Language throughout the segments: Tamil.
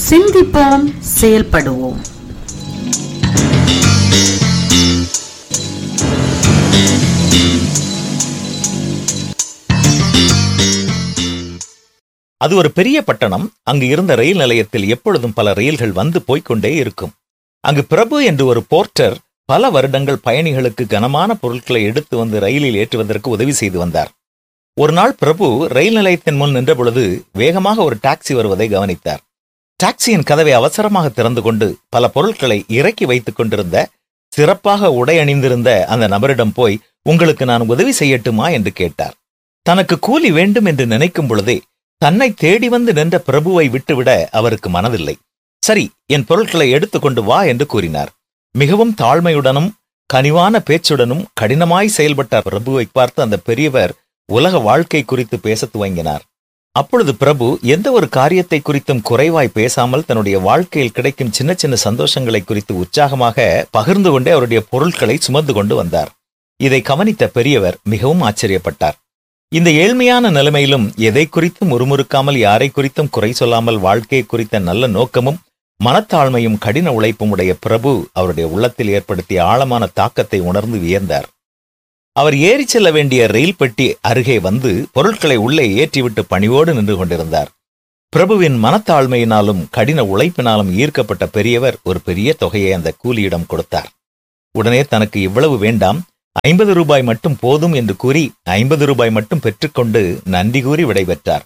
சிந்திப்போம், செயல்படுவோம். அது ஒரு பெரிய பட்டணம். அங்கு இருந்த ரயில் நிலையத்தில் எப்பொழுதும் பல ரயில்கள் வந்து போய்கொண்டே இருக்கும். அங்கு பிரபு என்று ஒரு போர்ட்டர் பல வருடங்கள் பயணிகளுக்கு கனமான பொருட்களை எடுத்து வந்து ரயிலில் ஏற்றுவதற்கு உதவி செய்து வந்தார். ஒரு நாள் பிரபு ரயில் நிலையத்தின் முன் நின்ற பொழுது வேகமாக ஒரு டாக்ஸி வருவதை கவனித்தார். டாக்ஸியின் கதவை அவசரமாக திறந்து கொண்டு பல பொருட்களை இறக்கி வைத்துக் கொண்டிருந்த சிறப்பாக உடை அணிந்திருந்த அந்த நபரிடம் போய், உங்களுக்கு நான் உதவி செய்யட்டுமா என்று கேட்டார். தனக்கு கூலி வேண்டும் என்று நினைக்கும் பொழுதே தன்னை தேடி வந்து நின்ற பிரபுவை விட்டுவிட அவருக்கு மனதில்லை. சரி, என் பொருட்களை எடுத்துக்கொண்டு வா என்று கூறினார். மிகவும் தாழ்மையுடனும் கனிவான பேச்சுடனும் கடினமாய் செயல்பட்ட பிரபுவை பார்த்து அந்த பெரியவர் உலக வாழ்க்கை குறித்து பேச துவங்கினார். அப்பொழுது பிரபு எந்த ஒரு காரியத்தை குறித்தும் குறைவாய் பேசாமல் தன்னுடைய வாழ்க்கையில் கிடைக்கும் சின்ன சின்ன சந்தோஷங்களை குறித்து உற்சாகமாக பகிர்ந்து கொண்டே அவருடைய பொருட்களை சுமந்து கொண்டு வந்தார். இதை கவனித்த பெரியவர் மிகவும் ஆச்சரியப்பட்டார். இந்த ஏழ்மையான நிலைமையிலும் எதை குறித்தும் முறுமுறுக்காமல், யாரை குறித்தும் குறை சொல்லாமல், வாழ்க்கை குறித்த நல்ல நோக்கமும் மனத்தாழ்மையும் கடின உழைப்பும் உடைய பிரபு அவருடைய உள்ளத்தில் ஏற்படுத்திய ஆழமான தாக்கத்தை உணர்ந்து வியந்தார். அவர் ஏறி செல்ல வேண்டிய ரயில் பெட்டி அருகே வந்து பொருட்களை உள்ளே ஏற்றிவிட்டு பணிவோடு நின்று கொண்டிருந்தார். பிரபுவின் மனத்தாழ்மையினாலும் கடின உழைப்பினாலும் ஈர்க்கப்பட்ட பெரியவர் ஒரு பெரிய தொகையை அந்த கூலியிடம் கொடுத்தார். உடனே தனக்கு இவ்வளவு வேண்டாம், 50 ரூபாய் மட்டும் போதும் என்று கூறி 50 ரூபாய் மட்டும் பெற்றுக்கொண்டு நன்றி கூறி விடைபெற்றார்.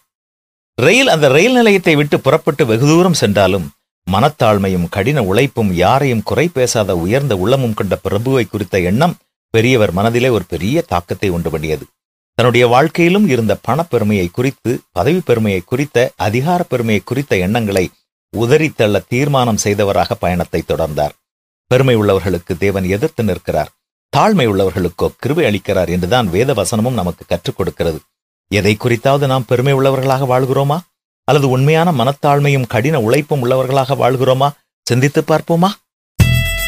ரயில் அந்த ரயில் நிலையத்தை விட்டு புறப்பட்டு வெகு தூரம் சென்றாலும் மனத்தாழ்மையும் கடின உழைப்பும் யாரையும் குறை பேசாத உயர்ந்த உள்ளமும் கொண்ட பிரபுவை குறித்த எண்ணம் பெரியவர் மனதிலே ஒரு பெரிய தாக்கத்தை உண்டு பண்ணியது. தன்னுடைய வாழ்க்கையிலும் இருந்த பணப்பெருமையை குறித்து, பதவி பெருமையை குறித்த, அதிகார பெருமையை குறித்த எண்ணங்களை உதறித்தள்ள தீர்மானம் செய்தவராக பயணத்தை தொடர்ந்தார். பெருமை உள்ளவர்களுக்கு தேவன் எதிர்த்து நிற்கிறார், தாழ்மை உள்ளவர்களுக்கோ கிருபை அளிக்கிறார் என்றுதான் வேத வசனமும் நமக்கு கற்றுக் கொடுக்கிறது. எதை குறித்தாவது நாம் பெருமை உள்ளவர்களாக வாழ்கிறோமா, அல்லது உண்மையான மனத்தாழ்மையும் கடின உழைப்பும் உள்ளவர்களாக வாழ்கிறோமா? சிந்தித்து பார்ப்போமா?